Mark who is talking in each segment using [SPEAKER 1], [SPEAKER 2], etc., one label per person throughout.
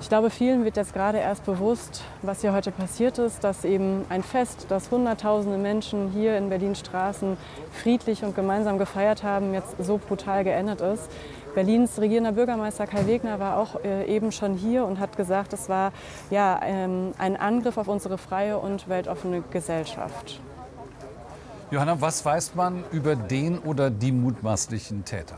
[SPEAKER 1] Ich glaube, vielen wird jetzt gerade erst bewusst, was hier heute passiert ist, dass eben ein Fest, das Hunderttausende Menschen hier in Berlins Straßen friedlich und gemeinsam gefeiert haben, jetzt so brutal geendet ist. Berlins regierender Bürgermeister Kai Wegner war auch eben schon hier und hat gesagt, es war ja, ein Angriff auf unsere freie und weltoffene Gesellschaft.
[SPEAKER 2] Johanna, was weiß man über den oder die mutmaßlichen Täter?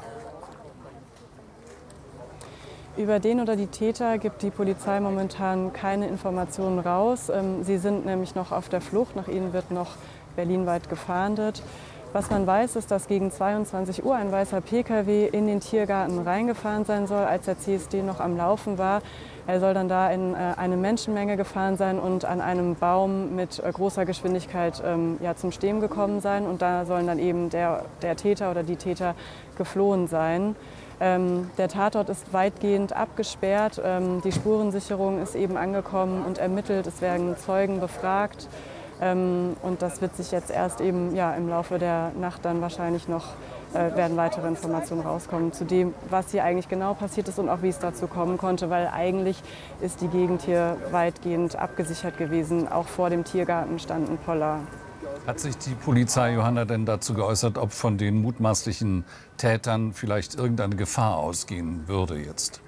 [SPEAKER 1] Über den oder die Täter gibt die Polizei momentan keine Informationen raus. Sie sind nämlich noch auf der Flucht. Nach ihnen wird noch berlinweit gefahndet. Was man weiß, ist, dass gegen 22 Uhr ein weißer Pkw in den Tiergarten reingefahren sein soll, als der CSD noch am Laufen war. Er soll dann da in eine Menschenmenge gefahren sein und an einem Baum mit großer Geschwindigkeit ja, zum Stehen gekommen sein. Und da sollen dann eben der Täter oder die Täter geflohen sein. Der Tatort ist weitgehend abgesperrt. Die Spurensicherung ist eben angekommen und ermittelt. Es werden Zeugen befragt. Und das wird sich jetzt erst eben ja, im Laufe der Nacht dann wahrscheinlich noch werden weitere Informationen rauskommen zu dem, was hier eigentlich genau passiert ist und auch wie es dazu kommen konnte, weil eigentlich ist die Gegend hier weitgehend abgesichert gewesen. Auch vor dem Tiergarten standen Poller.
[SPEAKER 2] Hat sich die Polizei, Johanna, denn dazu geäußert, ob von den mutmaßlichen Tätern vielleicht irgendeine Gefahr ausgehen würde jetzt?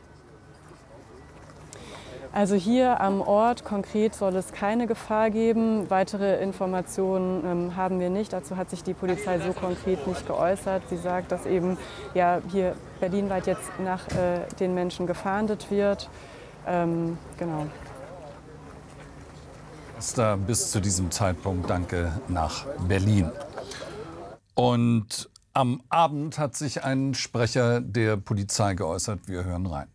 [SPEAKER 1] Also hier am Ort konkret soll es keine Gefahr geben. Weitere Informationen haben wir nicht. Dazu hat sich die Polizei so konkret nicht geäußert. Sie sagt, dass eben ja, hier berlinweit jetzt nach den Menschen gefahndet wird. Genau.
[SPEAKER 2] Da bis zu diesem Zeitpunkt danke nach Berlin. Und am Abend hat sich ein Sprecher der Polizei geäußert. Wir hören rein.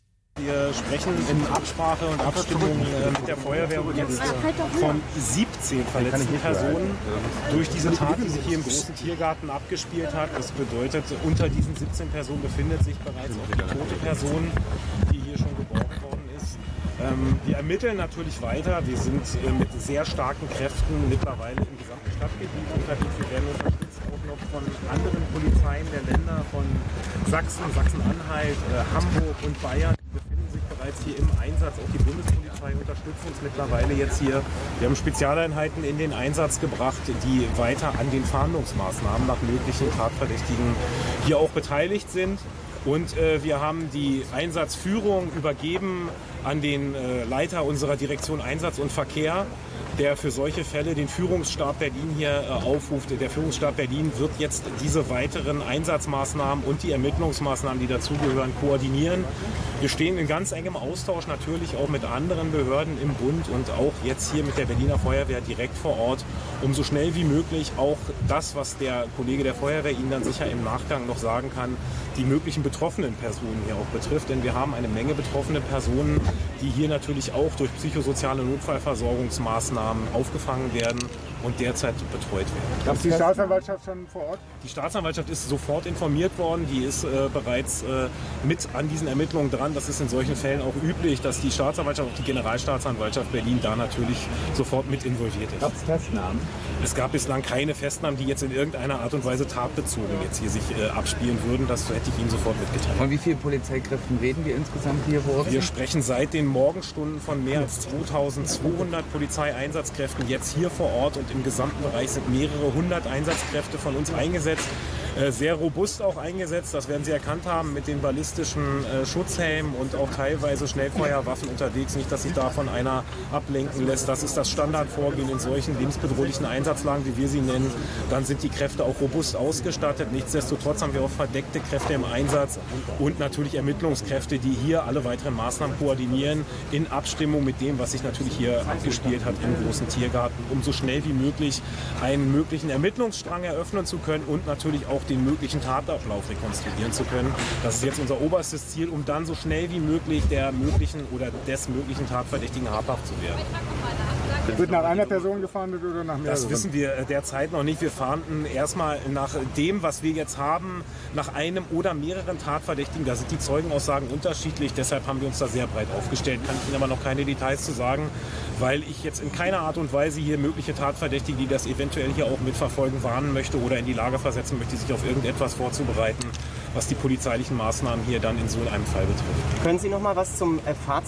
[SPEAKER 3] Wir sprechen in Absprache und Abstimmung mit der Feuerwehr jetzt von 17 verletzten Personen durch diese Tat, die sich hier im großen Tiergarten abgespielt hat. Das bedeutet, unter diesen 17 Personen befindet sich bereits auch die tote Person, die hier schon geborgen worden ist. Wir ermitteln natürlich weiter. Wir sind mit sehr starken Kräften mittlerweile im gesamten Stadtgebiet unterwegs. Wir werden unterstützt auch noch von anderen Polizeien der Länder, von Sachsen, Sachsen-Anhalt, Hamburg und Bayern. Bereits hier im Einsatz. Auch die Bundespolizei unterstützt uns mittlerweile jetzt hier. Wir haben Spezialeinheiten in den Einsatz gebracht, die weiter an den Fahndungsmaßnahmen nach möglichen Tatverdächtigen hier auch beteiligt sind. Und wir haben die Einsatzführung übergeben an den Leiter unserer Direktion Einsatz und Verkehr, der für solche Fälle den Führungsstab Berlin hier aufruft. Der Führungsstab Berlin wird jetzt diese weiteren Einsatzmaßnahmen und die Ermittlungsmaßnahmen, die dazugehören, koordinieren. Wir stehen in ganz engem Austausch natürlich auch mit anderen Behörden im Bund und auch jetzt hier mit der Berliner Feuerwehr direkt vor Ort, um so schnell wie möglich auch das, was der Kollege der Feuerwehr Ihnen dann sicher im Nachgang noch sagen kann, die möglichen betroffenen Personen hier auch betrifft. Denn wir haben eine Menge betroffene Personen, die hier natürlich auch durch psychosoziale Notfallversorgungsmaßnahmen aufgefangen werden und derzeit betreut werden.
[SPEAKER 4] Gab es die Staatsanwaltschaft schon vor Ort?
[SPEAKER 3] Die Staatsanwaltschaft ist sofort informiert worden. Die ist bereits mit an diesen Ermittlungen dran. Das ist in solchen Fällen auch üblich, dass die Staatsanwaltschaft, auch die Generalstaatsanwaltschaft Berlin da natürlich sofort mit involviert ist.
[SPEAKER 4] Gab es Festnahmen?
[SPEAKER 3] Es gab bislang keine Festnahmen, die jetzt in irgendeiner Art und Weise tatbezogen jetzt hier sich abspielen würden. Das hätte ich Ihnen sofort mitgeteilt.
[SPEAKER 5] Von wie vielen Polizeikräften reden wir insgesamt hier vor Ort?
[SPEAKER 3] Wir sprechen seit den Morgenstunden von mehr als 2200 Polizeieinsatzkräften jetzt hier vor Ort und im gesamten Bereich sind mehrere hundert Einsatzkräfte von uns eingesetzt. Sehr robust auch eingesetzt, das werden Sie erkannt haben, mit den ballistischen Schutzhelmen und auch teilweise Schnellfeuerwaffen unterwegs. Nicht, dass sich davon einer ablenken lässt. Das ist das Standardvorgehen in solchen lebensbedrohlichen Einsatzlagen, wie wir sie nennen. Dann sind die Kräfte auch robust ausgestattet. Nichtsdestotrotz haben wir auch verdeckte Kräfte im Einsatz und natürlich Ermittlungskräfte, die hier alle weiteren Maßnahmen koordinieren, in Abstimmung mit dem, was sich natürlich hier abgespielt hat im großen Tiergarten, um so schnell wie möglich einen möglichen Ermittlungsstrang eröffnen zu können und natürlich auch den möglichen Tatablauf rekonstruieren zu können. Das ist jetzt unser oberstes Ziel, um dann so schnell wie möglich der möglichen oder des möglichen Tatverdächtigen habhaft zu werden.
[SPEAKER 4] Wird nach einer Person gefahndet oder nach mehreren?
[SPEAKER 3] Das wissen wir derzeit noch nicht. Wir fahnden erstmal nach dem, was wir jetzt haben, nach einem oder mehreren Tatverdächtigen. Da sind die Zeugenaussagen unterschiedlich. Deshalb haben wir uns da sehr breit aufgestellt. Kann ich Ihnen aber noch keine Details zu sagen, weil ich jetzt in keiner Art und Weise hier mögliche Tatverdächtige, die das eventuell hier auch mitverfolgen, warnen möchte oder in die Lage versetzen möchte, sich auf irgendetwas vorzubereiten, was die polizeilichen Maßnahmen hier dann in so einem Fall betrifft.
[SPEAKER 6] Können Sie noch mal was zum Fahrzeug